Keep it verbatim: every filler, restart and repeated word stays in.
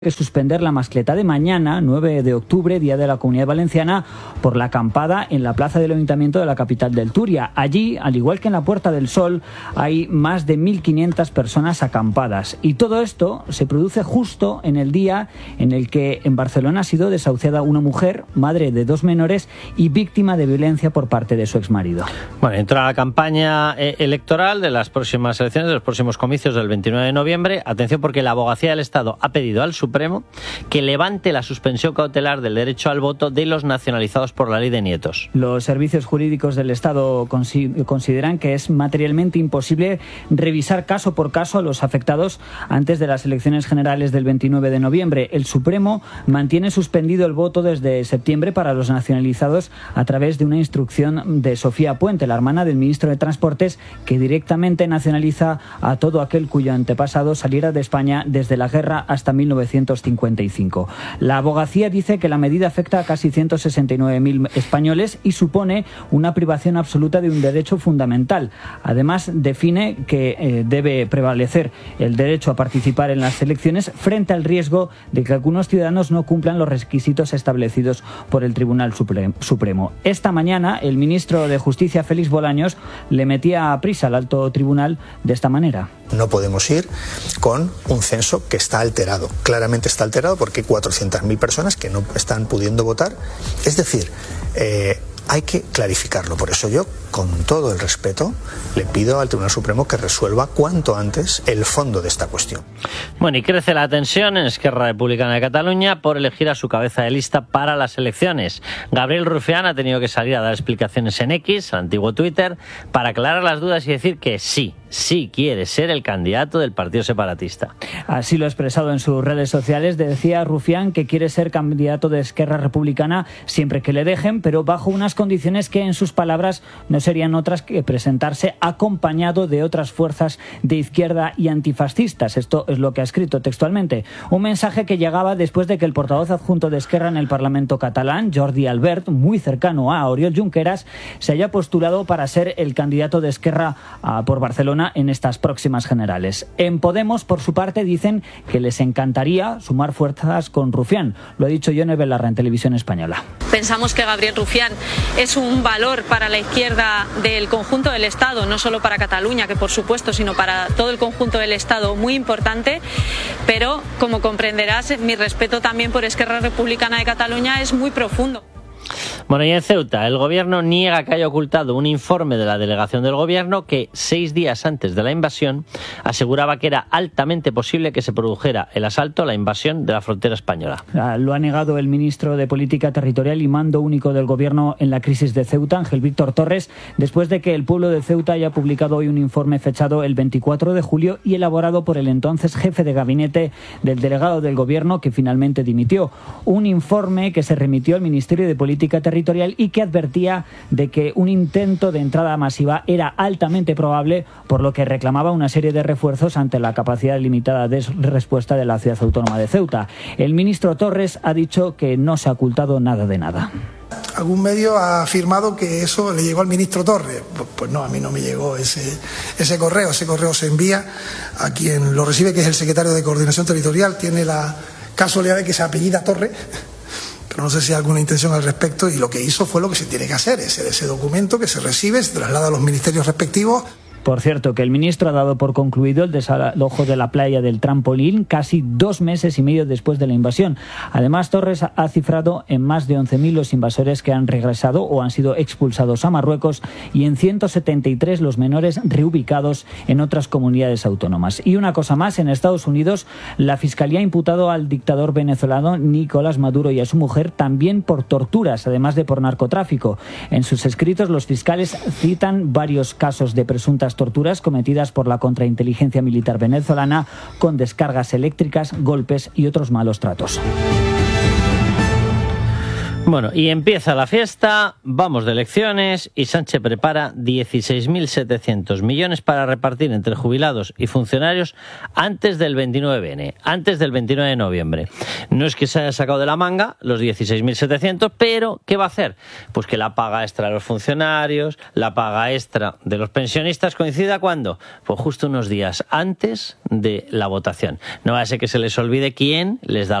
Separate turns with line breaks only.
que suspender la mascleta de mañana, nueve de octubre, Día de la Comunidad Valenciana, por la acampada en la plaza del Ayuntamiento de la capital del Túria. Allí, al igual que en la Puerta del Sol, hay más de mil quinientas personas acampadas. Y todo esto se produce justo en el día en el que en Barcelona ha sido desahuciada una mujer, madre de dos menores y víctima de violencia por parte de su exmarido.
Bueno, entra la campaña eh, electoral de las próximas elecciones, de los próximos comicios del veintinueve de noviembre. Atención, porque la Abogacía del Estado ha pedido al Supremo que levante la suspensión cautelar del derecho al voto de los nacionalizados por la ley de nietos.
Los servicios jurídicos del Estado consideran que es materialmente imposible revisar caso por caso a los afectados antes de las elecciones generales del veintinueve de noviembre. El Supremo mantiene suspendido el voto desde septiembre para los nacionalizados a través de una instrucción de Sofía Puente, la hermana del ministro de Transportes, que directamente nacionaliza a todo aquel cuyo antepasado saliera de España desde la guerra hasta mil novecientos cincuenta y cinco. La abogacía dice que la medida afecta a casi ciento sesenta y nueve mil españoles y supone una privación absoluta de un derecho fundamental. Además, define que eh, debe prevalecer el derecho a participar en las elecciones frente al riesgo de que algunos ciudadanos no cumplan los requisitos establecidos por el Tribunal Supremo. Esta mañana, el ministro de Justicia, Félix Bolaños, le metía a prisa al alto tribunal de esta manera.
No podemos ir con un censo que está alterado. Claramente está alterado porque hay cuatrocientas mil personas que no están pudiendo votar. Es decir, eh, hay que clarificarlo. Por eso yo, con todo el respeto, le pido al Tribunal Supremo que resuelva cuanto antes el fondo de esta cuestión.
Bueno, y crece la tensión en Esquerra Republicana de Cataluña por elegir a su cabeza de lista para las elecciones. Gabriel Rufián ha tenido que salir a dar explicaciones en X, el antiguo Twitter, para aclarar las dudas y decir que sí, sí quiere ser el candidato del Partido Separatista.
Así lo ha expresado en sus redes sociales. Decía Rufián que quiere ser candidato de Esquerra Republicana siempre que le dejen, pero bajo unas condiciones que, en sus palabras, no serían otras que presentarse acompañado de otras fuerzas de izquierda y antifascistas. Esto es lo que ha escrito textualmente. Un mensaje que llegaba después de que el portavoz adjunto de Esquerra en el Parlamento catalán, Jordi Albert, muy cercano a Oriol Junqueras, se haya postulado para ser el candidato de Esquerra uh, por Barcelona en estas próximas generales. En Podemos, por su parte, dicen que les encantaría sumar fuerzas con Rufián. Lo ha dicho Yone Belarra en Televisión Española.
Pensamos que Gabriel Rufián es un valor para la izquierda del conjunto del Estado, no solo para Cataluña, que por supuesto, sino para todo el conjunto del Estado, muy importante, pero como comprenderás, mi respeto también por Esquerra Republicana de Cataluña es muy profundo.
Bueno, y en Ceuta, el gobierno niega que haya ocultado un informe de la delegación del gobierno que, seis días antes de la invasión, aseguraba que era altamente posible que se produjera el asalto a la invasión de la frontera española.
Lo ha negado el ministro de Política Territorial y Mando Único del Gobierno en la crisis de Ceuta, Ángel Víctor Torres, después de que el pueblo de Ceuta haya publicado hoy un informe fechado el veinticuatro de julio y elaborado por el entonces jefe de gabinete del delegado del Gobierno, que finalmente dimitió. Un informe que se remitió al Ministerio de Política Territorial y que advertía de que un intento de entrada masiva era altamente probable, por lo que reclamaba una serie de refuerzos ante la capacidad limitada de respuesta de la ciudad autónoma de Ceuta. El ministro Torres ha dicho que no se ha ocultado nada de nada.
Algún medio ha afirmado que eso le llegó al ministro Torres. Pues no, a mí no me llegó ese, ese correo. Ese correo se envía a quien lo recibe, que es el secretario de Coordinación Territorial. Tiene la casualidad de que se apellida Torres, pero no sé si hay alguna intención al respecto, y lo que hizo fue lo que se tiene que hacer, ese, ese documento que se recibe, se traslada a los ministerios respectivos.
Por cierto, que el ministro ha dado por concluido el desalojo de la playa del Trampolín casi dos meses y medio después de la invasión. Además, Torres ha cifrado en más de once mil los invasores que han regresado o han sido expulsados a Marruecos y en ciento setenta y tres los menores reubicados en otras comunidades autónomas. Y una cosa más, en Estados Unidos, la Fiscalía ha imputado al dictador venezolano Nicolás Maduro y a su mujer también por torturas, además de por narcotráfico. En sus escritos, los fiscales citan varios casos de presuntas torturas cometidas por la contrainteligencia militar venezolana, con descargas eléctricas, golpes y otros malos tratos.
Bueno, y empieza la fiesta, vamos de elecciones y Sánchez prepara dieciséis mil setecientos millones para repartir entre jubilados y funcionarios antes del veintinueve ene, antes del veintinueve de noviembre. No es que se haya sacado de la manga los dieciséis mil setecientos, pero ¿qué va a hacer? Pues que la paga extra de los funcionarios, la paga extra de los pensionistas coincida ¿cuándo? Pues justo unos días antes de la votación. No va a ser que se les olvide quién les da